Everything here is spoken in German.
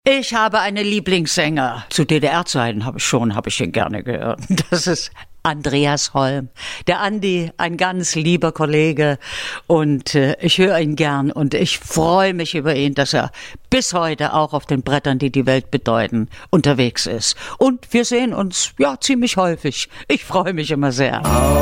Ich habe einen Lieblingssänger. Zu DDR-Zeiten habe ich ihn gerne gehört. Das ist Andreas Holm. Der Andi, ein ganz lieber Kollege, und ich höre ihn gern und ich freue mich über ihn, dass er bis heute auch auf den Brettern, die die Welt bedeuten, unterwegs ist. Und wir sehen uns ja ziemlich häufig. Ich freue mich immer sehr.